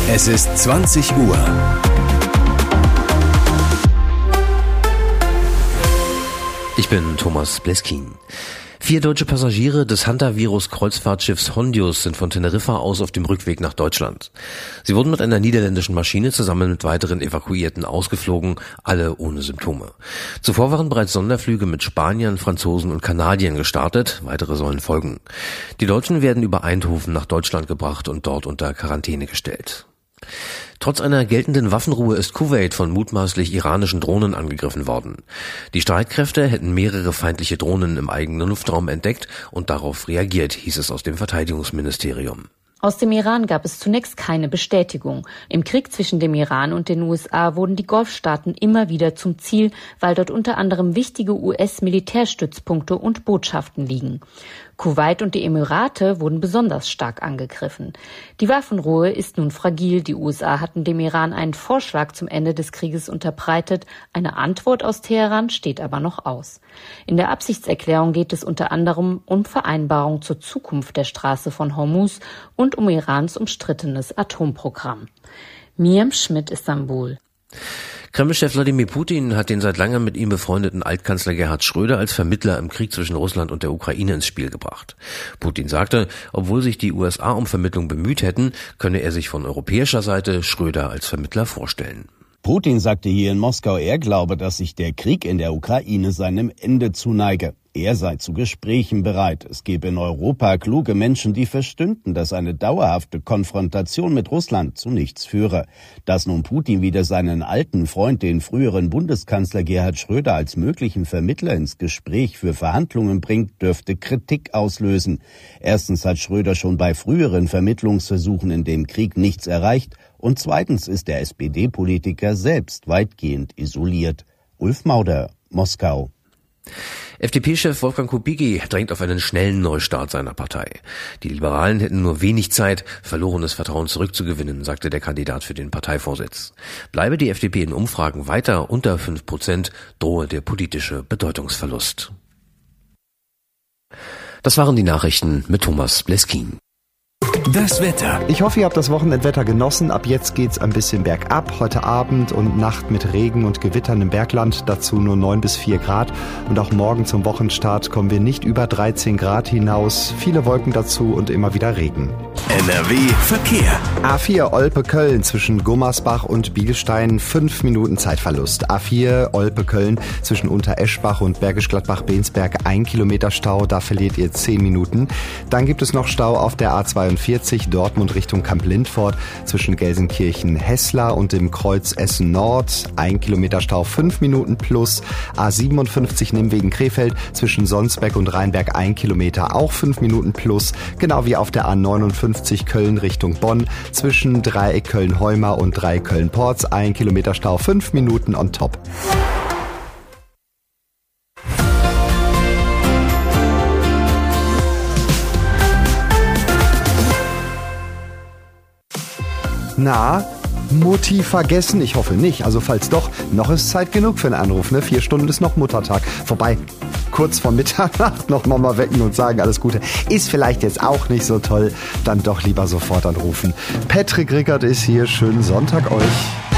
Es ist 20 Uhr. Ich bin Thomas Bleskin. 4 deutsche Passagiere des Hantavirus-Kreuzfahrtschiffs Hondius sind von Teneriffa aus auf dem Rückweg nach Deutschland. Sie wurden mit einer niederländischen Maschine zusammen mit weiteren Evakuierten ausgeflogen, alle ohne Symptome. Zuvor waren bereits Sonderflüge mit Spaniern, Franzosen und Kanadiern gestartet, weitere sollen folgen. Die Deutschen werden über Eindhoven nach Deutschland gebracht und dort unter Quarantäne gestellt. Trotz einer geltenden Waffenruhe ist Kuwait von mutmaßlich iranischen Drohnen angegriffen worden. Die Streitkräfte hätten mehrere feindliche Drohnen im eigenen Luftraum entdeckt und darauf reagiert, hieß es aus dem Verteidigungsministerium. Aus dem Iran gab es zunächst keine Bestätigung. Im Krieg zwischen dem Iran und den USA wurden die Golfstaaten immer wieder zum Ziel, weil dort unter anderem wichtige US-Militärstützpunkte und Botschaften liegen. Kuwait und die Emirate wurden besonders stark angegriffen. Die Waffenruhe ist nun fragil. Die USA hatten dem Iran einen Vorschlag zum Ende des Krieges unterbreitet. Eine Antwort aus Teheran steht aber noch aus. In der Absichtserklärung geht es unter anderem um Vereinbarungen zur Zukunft der Straße von Hormuz und um Irans umstrittenes Atomprogramm. Miriam Schmidt, Istanbul. Kreml-Chef Wladimir Putin hat den seit langem mit ihm befreundeten Altkanzler Gerhard Schröder als Vermittler im Krieg zwischen Russland und der Ukraine ins Spiel gebracht. Putin sagte, obwohl sich die USA um Vermittlung bemüht hätten, könne er sich von europäischer Seite Schröder als Vermittler vorstellen. Putin sagte hier in Moskau, er glaube, dass sich der Krieg in der Ukraine seinem Ende zuneige. Er sei zu Gesprächen bereit. Es gebe in Europa kluge Menschen, die verstünden, dass eine dauerhafte Konfrontation mit Russland zu nichts führe. Dass nun Putin wieder seinen alten Freund, den früheren Bundeskanzler Gerhard Schröder, als möglichen Vermittler ins Gespräch für Verhandlungen bringt, dürfte Kritik auslösen. Erstens hat Schröder schon bei früheren Vermittlungsversuchen in dem Krieg nichts erreicht. Und zweitens ist der SPD-Politiker selbst weitgehend isoliert. Ulf Mauder, Moskau. FDP-Chef Wolfgang Kubicki drängt auf einen schnellen Neustart seiner Partei. Die Liberalen hätten nur wenig Zeit, verlorenes Vertrauen zurückzugewinnen, sagte der Kandidat für den Parteivorsitz. Bleibe die FDP in Umfragen weiter unter 5%, drohe der politische Bedeutungsverlust. Das waren die Nachrichten mit Thomas Bleskin. Das Wetter. Ich hoffe, ihr habt das Wochenendwetter genossen. Ab jetzt geht's ein bisschen bergab. Heute Abend und Nacht mit Regen und Gewittern im Bergland. Dazu nur 9 bis 4 Grad. Und auch morgen zum Wochenstart kommen wir nicht über 13 Grad hinaus. Viele Wolken dazu und immer wieder Regen. NRW Verkehr. A4 Olpe-Köln zwischen Gummersbach und Bielstein 5 Minuten Zeitverlust. A4 Olpe-Köln zwischen Untereschbach und Bergisch Gladbach-Bensberg 1 Kilometer Stau. Da verliert ihr 10 Minuten. Dann gibt es noch Stau auf der A42 Dortmund Richtung Kamp-Lindfort zwischen Gelsenkirchen-Hesslar und dem Kreuz Essen Nord. 1 Kilometer Stau 5 Minuten plus. A57 Nimwegen-Krefeld zwischen Sonsbeck und Rheinberg 1 Kilometer auch 5 Minuten plus. Genau wie auf der A59 Köln Richtung Bonn zwischen Dreieck Köln-Heuma und Dreieck Köln-Porz 1 Kilometer Stau 5 Minuten on top. Na, Mutti vergessen? Ich hoffe nicht. Also falls doch, noch ist Zeit genug für einen Anruf. 4 Stunden ist noch Muttertag. Vorbei, kurz vor Mitternacht noch Mama wecken und sagen alles Gute. Ist vielleicht jetzt auch nicht so toll. Dann doch lieber sofort anrufen. Patrick Rickert ist hier. Schönen Sonntag euch.